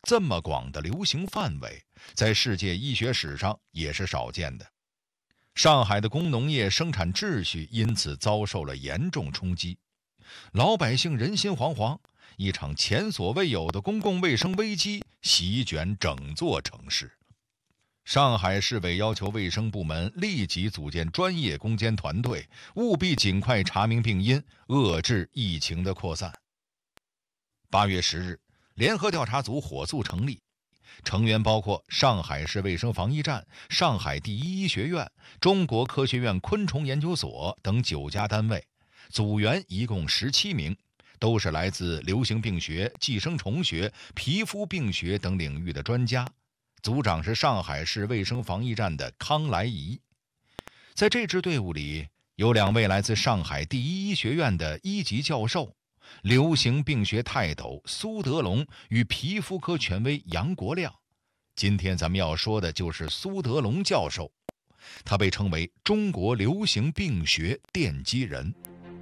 这么广的流行范围，在世界医学史上也是少见的。上海的工农业生产秩序因此遭受了严重冲击，老百姓人心惶惶，一场前所未有的公共卫生危机席卷整座城市。上海市委要求卫生部门立即组建专业攻坚团队，务必尽快查明病因，遏制疫情的扩散。8月10日，联合调查组火速成立，成员包括上海市卫生防疫站、上海第一医学院、中国科学院昆虫研究所等9家单位，组员一共17名，都是来自流行病学、寄生虫学、皮肤病学等领域的专家。组长是上海市卫生防疫站的康来仪。在这支队伍里，有2位来自上海第一医学院的1级教授，流行病学泰斗苏德龙与皮肤科权威杨国亮。今天咱们要说的就是苏德龙教授，他被称为中国流行病学奠基人。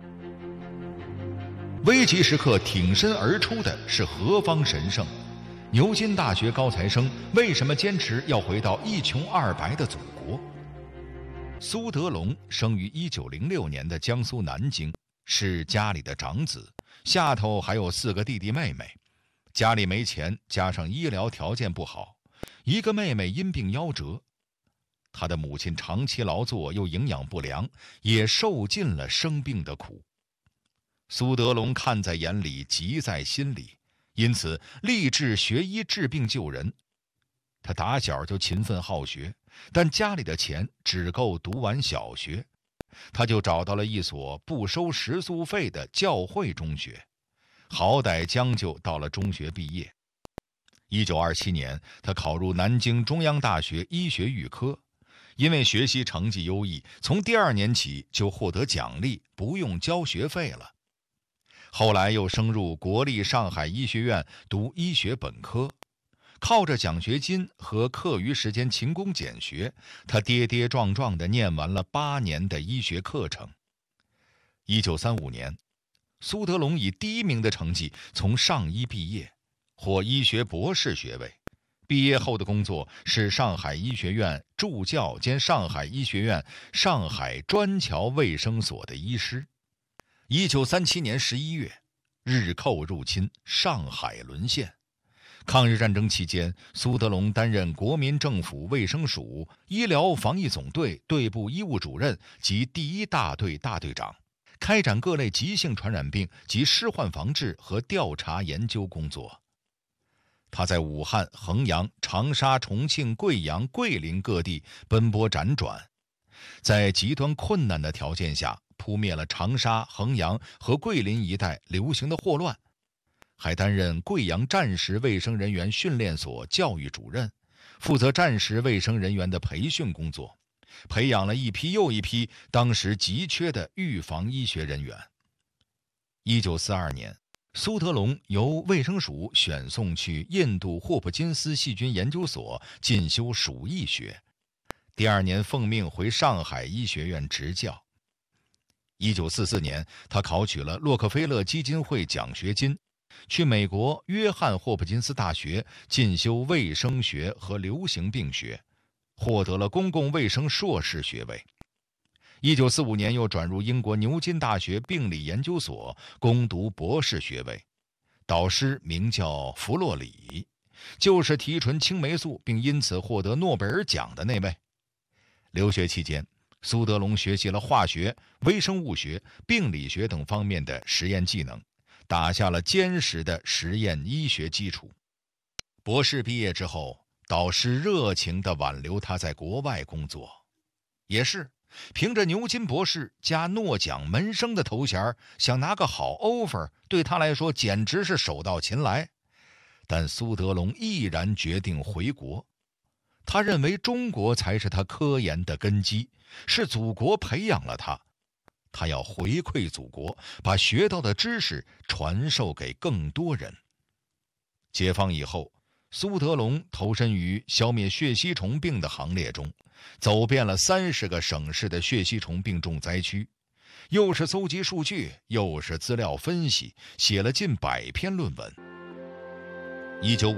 危急时刻挺身而出的是何方神圣？牛津大学高材生为什么坚持要回到一穷二白的祖国？苏德龙生于1906年的江苏南京，是家里的长子，下头还有4个弟弟妹妹。家里没钱，加上医疗条件不好，一个妹妹因病夭折。他的母亲长期劳作又营养不良，也受尽了生病的苦。苏德龙看在眼里，急在心里，因此立志学医治病救人。他打小就勤奋好学，但家里的钱只够读完小学，他就找到了一所不收食宿费的教会中学，好歹将就到了中学毕业。1927年，他考入南京中央大学医学预科，因为学习成绩优异，从第2年起就获得奖励，不用交学费了。后来又升入国立上海医学院读医学本科，靠着奖学金和课余时间勤工俭学，他跌跌撞撞地念完了8年的医学课程。1935年，苏德龙以第1名的成绩从上医毕业，获医学博士学位。毕业后的工作是上海医学院助教兼上海医学院上海专桥卫生所的医师。1937年11月，日寇入侵，上海沦陷。抗日战争期间，苏德龙担任国民政府卫生署医疗防疫总队队部医务主任及第1大队大队长，开展各类急性传染病及施患防治和调查研究工作。他在武汉、衡阳、长沙、重庆、贵阳、桂林各地奔波辗转，在极端困难的条件下扑灭了长沙、衡阳和桂林一带流行的霍乱，还担任贵阳战时卫生人员训练所教育主任，负责战时卫生人员的培训工作，培养了一批又一批当时急缺的预防医学人员。1942年，苏德龙由卫生署选送去印度霍普金斯细菌研究所进修鼠疫学，第2年奉命回上海医学院执教。1944年，他考取了洛克菲勒基金会奖学金，去美国约翰霍普金斯大学进修卫生学和流行病学，获得了公共卫生硕士学位。1945年又转入英国牛津大学病理研究所攻读博士学位，导师名叫弗洛里，就是提纯青霉素并因此获得诺贝尔奖的那位。留学期间，苏德龙学习了化学、微生物学、病理学等方面的实验技能，打下了坚实的实验医学基础。博士毕业之后，导师热情地挽留他在国外工作，也是凭着牛津博士加诺奖门生的头衔，想拿个好 offer， 对他来说简直是手到擒来。但苏德龙毅然决定回国，他认为中国才是他科研的根基，是祖国培养了他，他要回馈祖国，把学到的知识传授给更多人。解放以后，苏德龙投身于消灭血吸虫病的行列中，走遍了30个省市的血吸虫病重灾区，又是搜集数据，又是资料分析，写了近100篇论文。